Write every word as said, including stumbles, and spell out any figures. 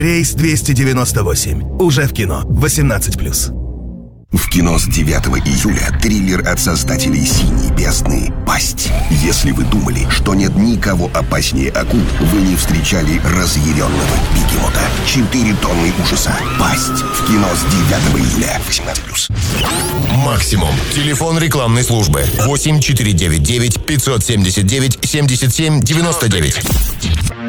Рейс двести девяносто восемь. Уже в кино. восемнадцать плюс. В кино с девятого июля триллер от создателей «Синей бездны» «Пасть». Если вы думали, что нет никого опаснее акул, вы не встречали разъяренного бегемота. Четыре тонны ужаса. «Пасть». В кино с девятого июля. восемнадцать плюс. Максимум. Телефон рекламной службы. восемь четыре девять девять пятьсот семьдесят девять семьдесят семь девяносто девять.